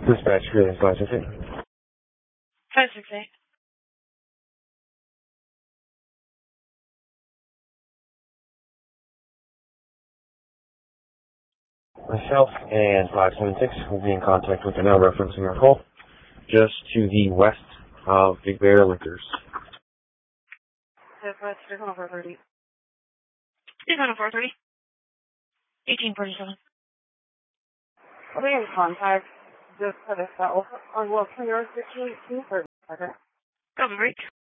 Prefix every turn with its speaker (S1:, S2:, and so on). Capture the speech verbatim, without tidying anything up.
S1: Dispatch, Greetings, five six eight.
S2: five six eight.
S1: Myself and five seven six will be in contact with you now referencing our call just to the west of Big Bear Liquors.
S2: That's what's two hundred four thirty. two hundred four thirty. eighteen forty-seven.
S3: I'll be in contact just for the south on Wilson Road fifteen two for okay.
S2: Copy break.